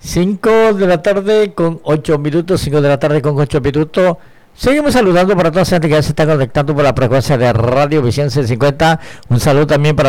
5 de la tarde con 8 minutos, 5 de la tarde con 8 minutos. Seguimos saludando para toda la gente que ya se está conectando por la frecuencia de Radio Visión C50. Un saludo también para